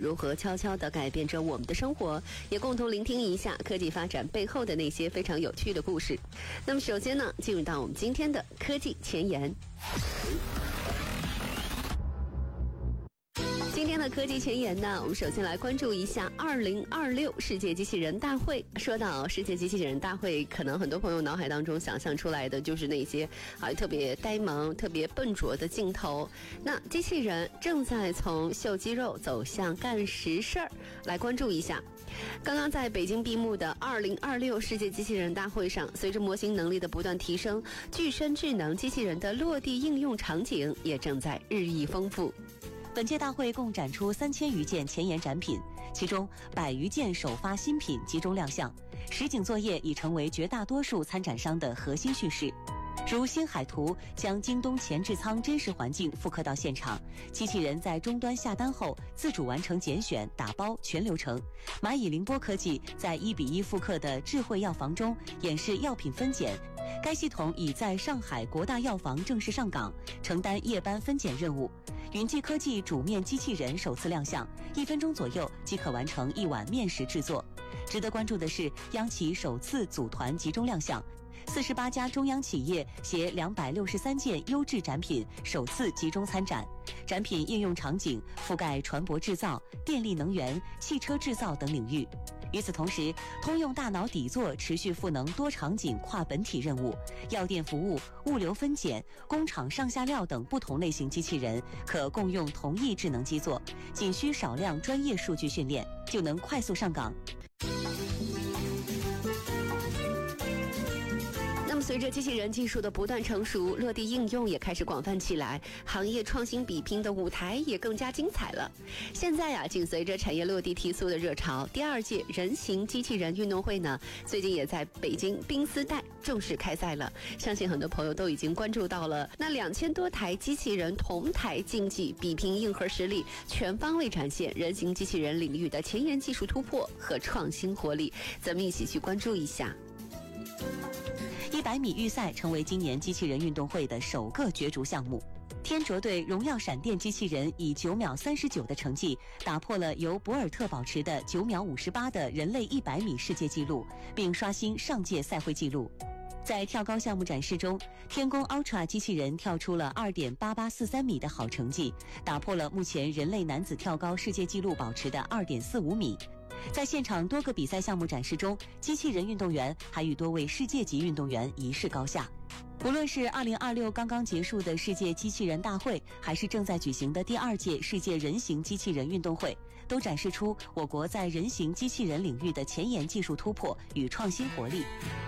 如何悄悄地改变着我们的生活，也共同聆听一下科技发展背后的那些非常有趣的故事。那么首先呢，进入到我们今天的科技前沿。今天的科技前沿呢，我们首先来关注一下2026世界机器人大会。说到世界机器人大会，可能很多朋友脑海当中想象出来的就是那些特别呆萌、特别笨拙的镜头。那机器人正在从秀肌肉走向干实事儿，来关注一下。刚刚在北京闭幕的2026世界机器人大会上，随着模型能力的不断提升，具身智能机器人的落地应用场景也正在日益丰富。 本届大会共展出3000余件前沿展品，其中100余件首发新品集中亮相，实景作业已成为绝大多数参展商的核心叙事。如星海图将京东前置仓真实环境复刻到现场，机器人在终端下单后自主完成拣选、打包全流程。蚂蚁凌波科技在1:1复刻的智慧药房中演示药品分拣，该系统已在上海国大药房正式上岗，承担夜班分拣任务。云记科技煮面机器人首次亮相，1分钟左右即可完成1碗面食制作。值得关注的是，央企首次组团集中亮相，48家中央企业携263件优质展品首次集中参展，展品应用场景覆盖船舶制造、电力能源、汽车制造等领域。与此同时，通用大脑底座持续赋能多场景跨本体任务，药店服务、物流分拣、工厂上下料等不同类型机器人可共用同一智能基座，仅需少量专业数据训练，就能快速上岗。 随着机器人技术的不断成熟，落地应用也开始广泛起来，行业创新比拼的舞台也更加精彩了。现在紧随着产业落地提速的热潮，第2届人形机器人运动会呢，最近也在北京冰丝带正式开赛了。相信很多朋友都已经关注到了，那2000多台机器人同台竞技，比拼硬核实力，全方位展现人形机器人领域的前沿技术突破和创新活力。咱们一起去关注一下。 100米预赛成为今年机器人运动会的首个角逐项目。天卓队荣耀闪电机器人以9秒39的成绩打破了由博尔特保持的9秒58的人类100米世界纪录，并刷新上届赛会纪录。在跳高项目展示中，天宫 Ultra 机器人跳出了2.8843米的好成绩，打破了目前人类男子跳高世界纪录保持的2.45米。在现场多个比赛项目展示中，机器人运动员还与多位世界级运动员一试高下。无论是2026刚刚结束的世界机器人大会，还是正在举行的第2届世界人形机器人运动会，都展示出我国在人形机器人领域的前沿技术突破与创新活力。